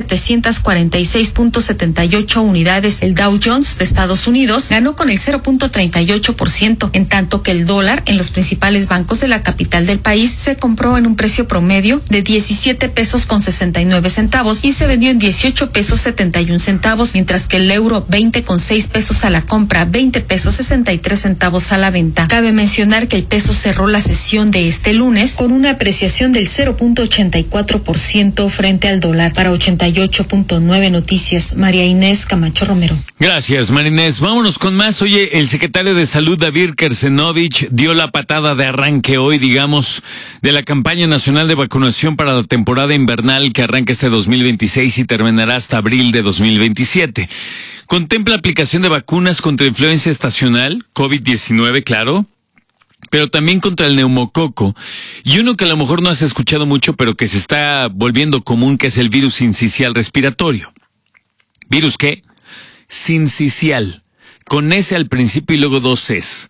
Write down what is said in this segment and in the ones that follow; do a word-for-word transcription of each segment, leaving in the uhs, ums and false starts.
setecientas cuarenta y seis punto setenta y ocho unidades. El Dow Jones de Estados Unidos ganó con el cero punto treinta y ocho por ciento, en tanto que el dólar en los principales bancos de la capital del país se compró en un precio promedio de diecisiete pesos con sesenta y nueve centavos y se vendió en dieciocho pesos setenta y un centavos, mientras que el euro veinte con seis pesos a la compra, veinte pesos sesenta y tres centavos a la venta. Cabe mencionar que el peso cerró la sesión de este lunes con una apreciación del cero punto ochenta y cuatro por ciento frente al dólar. Para ochenta y ocho punto nueve Noticias, María Inés Camacho Romero. Gracias, María Inés. Vámonos con más. Oye, el secretario de Salud, David Kersenovich, dio la patada de arranque hoy, digamos, de la campaña nacional de vacunación para la temporada invernal que arranca este dos mil veintiséis y terminará hasta abril de dos mil veintisiete. Contempla aplicación de vacunas contra influenza estacional, COVID diecinueve, claro, pero también contra el neumococo, y uno que a lo mejor no has escuchado mucho, pero que se está volviendo común, que es el virus sincicial respiratorio. ¿Virus qué? Sincicial, con S al principio y luego dos Cs.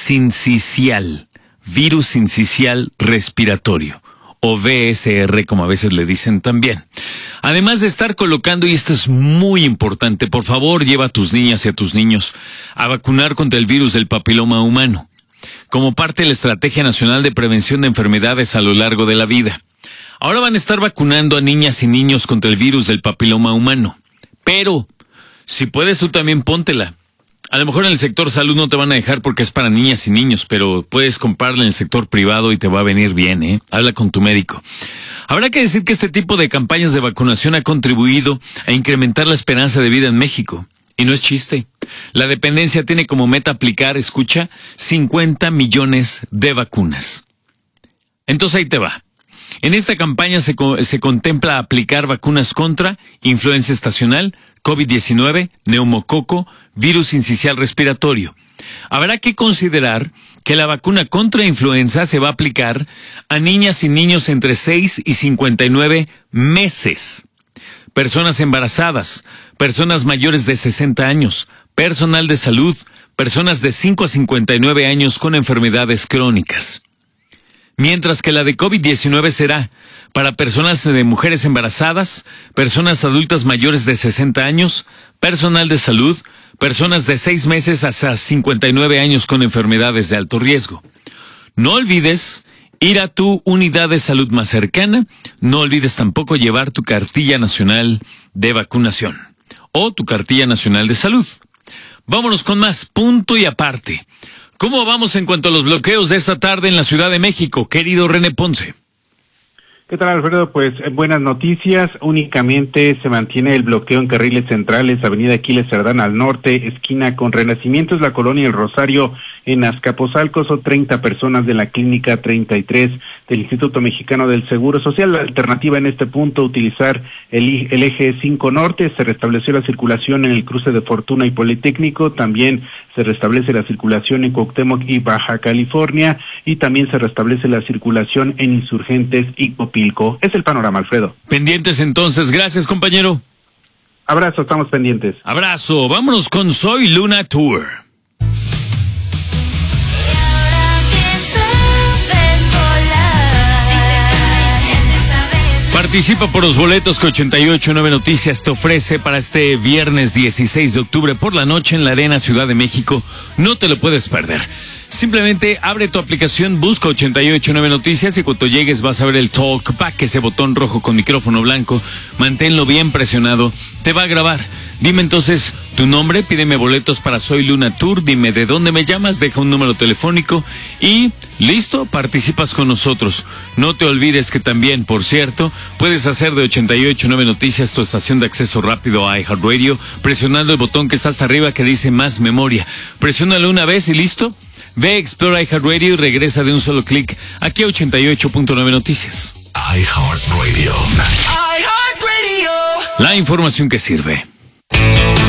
Sincicial, virus sincicial respiratorio, o V S R, como a veces le dicen también. Además de estar colocando, y esto es muy importante, por favor lleva a tus niñas y a tus niños a vacunar contra el virus del papiloma humano, como parte de la Estrategia Nacional de Prevención de Enfermedades a lo largo de la vida. Ahora van a estar vacunando a niñas y niños contra el virus del papiloma humano. Pero, si puedes, tú también póntela. A lo mejor en el sector salud no te van a dejar porque es para niñas y niños, pero puedes comprarla en el sector privado y te va a venir bien, ¿eh? Habla con tu médico. Habrá que decir que este tipo de campañas de vacunación ha contribuido a incrementar la esperanza de vida en México. Y no es chiste. La dependencia tiene como meta aplicar, escucha, cincuenta millones de vacunas. Entonces ahí te va. En esta campaña se, se contempla aplicar vacunas contra influenza estacional, COVID diecinueve, neumococo, virus sincicial respiratorio. Habrá que considerar que la vacuna contra influenza se va a aplicar a niñas y niños entre seis y cincuenta y nueve meses. Personas embarazadas, personas mayores de sesenta años, personal de salud, personas de cinco a cincuenta y nueve años con enfermedades crónicas. Mientras que la de COVID diecinueve será para personas de mujeres embarazadas, personas adultas mayores de sesenta años, personal de salud, personas de seis meses hasta cincuenta y nueve años con enfermedades de alto riesgo. No olvides ir a tu unidad de salud más cercana. No olvides tampoco llevar tu cartilla nacional de vacunación o tu cartilla nacional de salud. Vámonos con más, punto y aparte. ¿Cómo vamos en cuanto a los bloqueos de esta tarde en la Ciudad de México, querido René Ponce? ¿Qué tal, Alfredo? Pues buenas noticias. Únicamente se mantiene el bloqueo en carriles centrales, Avenida Aquiles Cerdán al norte, esquina con Renacimiento, es la colonia El Rosario, en Azcapotzalco. Son treinta personas de la Clínica treinta y tres del Instituto Mexicano del Seguro Social. La alternativa en este punto, utilizar el, el eje cinco norte. Se restableció la circulación en el cruce de Fortuna y Politécnico. También se restablece la circulación en Cuauhtémoc y Baja California. Y también se restablece la circulación en Insurgentes y Copilco. Es el panorama, Alfredo. Pendientes entonces. Gracias, compañero. Abrazo, estamos pendientes. Abrazo. Vámonos con Soy Luna Tour. Participa por los boletos que ochenta y ocho punto nueve Noticias te ofrece para este viernes dieciséis de octubre por la noche en la Arena Ciudad de México. No te lo puedes perder. Simplemente abre tu aplicación, busca ochenta y ocho punto nueve Noticias y cuando llegues vas a ver el talkback, ese botón rojo con micrófono blanco. Manténlo bien presionado, te va a grabar. Dime entonces tu nombre, pídeme boletos para Soy Luna Tour, dime de dónde me llamas, deja un número telefónico y listo, participas con nosotros. No te olvides que también, por cierto, puedes hacer de ochenta y ocho punto nueve Noticias tu estación de acceso rápido a iHeartRadio, presionando el botón que está hasta arriba que dice más memoria. Presiónalo una vez y listo. Ve, explora iHeartRadio y regresa de un solo clic aquí a ochenta y ocho punto nueve Noticias. iHeartRadio. iHeartRadio. La información que sirve.